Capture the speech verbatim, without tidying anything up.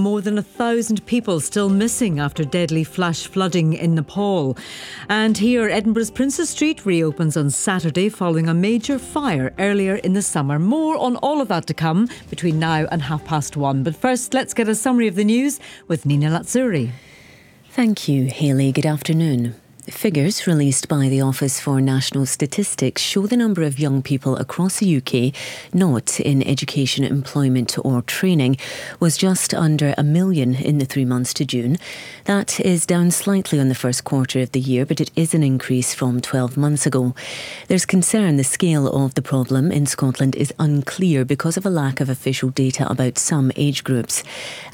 more than a thousand people still missing after deadly flash flooding in Nepal. And here, Edinburgh's Princes Street reopens on Saturday following a major fire earlier in the summer. More on all of that to come between now and half past one. But first, let's get a summary of the news with Nina Lazzuri. Thank you, Hayley. Good afternoon. Figures released by the Office for National Statistics show the number of young people across the U K not in education, employment or training was just under a million in the three months to June. That is down slightly on the first quarter of the year, but it is an increase from twelve months ago. There's concern the scale of the problem in Scotland is unclear because of a lack of official data about some age groups.